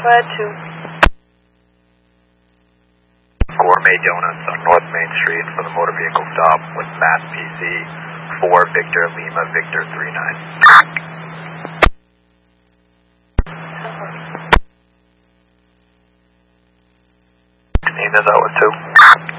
ahead, 2. Gourmet Donuts on North Main Street for the motor vehicle stop with Mass PC 4 Victor Lima Victor 39. Name is out with 2.